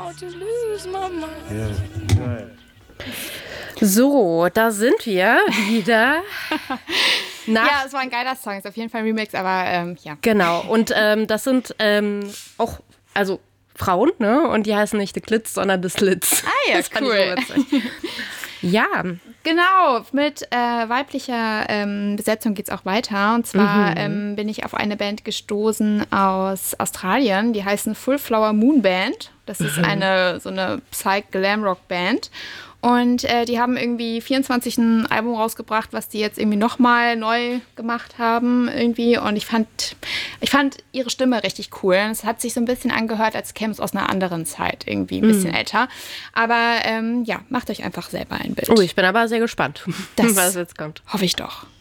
So, da sind wir wieder. Ja, es war ein geiler Song, ist auf jeden Fall ein Remix, aber ja. Genau, und das sind auch, also Frauen, ne? Und die heißen nicht The Glitz, sondern The Slits. Ah ja, das cool. Ja. Genau, mit weiblicher Besetzung geht's auch weiter. Und zwar bin ich auf eine Band gestoßen aus Australien, die heißen Full Flower Moon Band. Das ist so eine Psych-Glam-Rock-Band. Und die haben irgendwie 24 ein Album rausgebracht, was die jetzt irgendwie nochmal neu gemacht haben irgendwie. Und ich fand ihre Stimme richtig cool. Es hat sich so ein bisschen angehört, als käme es aus einer anderen Zeit irgendwie, ein bisschen älter. Aber ja, macht euch einfach selber ein Bild. Oh, ich bin aber sehr gespannt, was jetzt kommt. Hoffe ich doch.